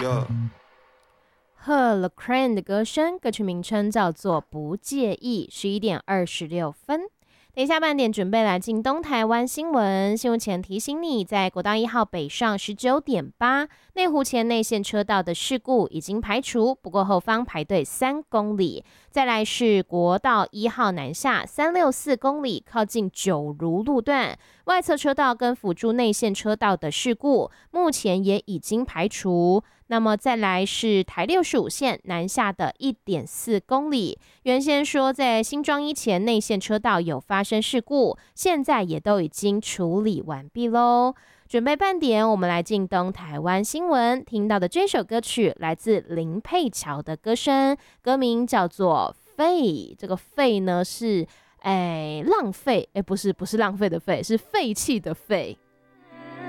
贺 Lecrae 的歌声，歌曲名称叫做《不介意》，11:26。等一下半点准备来进东台湾新闻。新闻前提醒你，在国道1号北上19.8内湖前内线车道的事故已经排除，不过后方排队3公里。再来是国道1号南下364公里，靠近九如路段外侧车道跟辅助内线车道的事故，目前也已经排除。那么再来是台65线南下的1.4公里，原先说在新庄一前内线车道有发生事故，现在也都已经处理完毕咯。准备半点，我们来进东台湾新闻。听到的这首歌曲来自林佩乔的歌声，歌名叫做《废》。这个废呢是浪费，不是浪费的废，是废弃的废。